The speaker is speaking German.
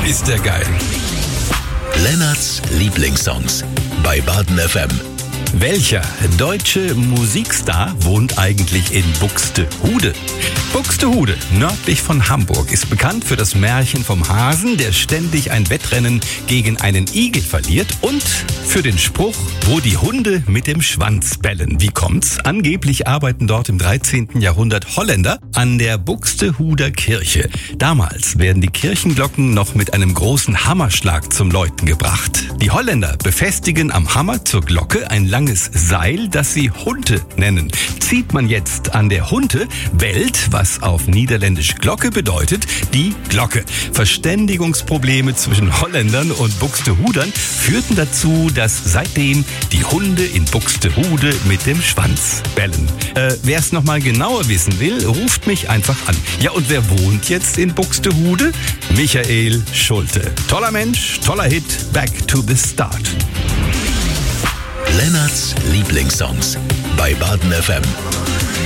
ist der geil. Lennarts Lieblingssongs bei Baden FM. Welcher deutsche Musikstar wohnt eigentlich in Buxtehude? Buxtehude, nördlich von Hamburg, ist bekannt für das Märchen vom Hasen, der ständig ein Wettrennen gegen einen Igel verliert, und für den Spruch, wo die Hunde mit dem Schwanz bellen. Wie kommt's? Angeblich arbeiten dort im 13. Jahrhundert Holländer an der Buxtehuder Kirche. Damals werden die Kirchenglocken noch mit einem großen Hammerschlag zum Läuten gebracht. Die Holländer befestigen am Hammer zur Glocke ein langes Seil, das sie Hunte nennen. Zieht man jetzt an der Hunte, bellt, was auf Niederländisch Glocke bedeutet, die Glocke. Verständigungsprobleme zwischen Holländern und Buxtehudern führten dazu, dass seitdem die Hunde in Buxtehude mit dem Schwanz bellen. Wer es nochmal genauer wissen will, ruft mich einfach an. Ja, und wer wohnt jetzt in Buxtehude? Michael Schulte. Toller Mensch, toller Hit, Back to the Start. Lennarts Lieblingssongs bei Baden FM.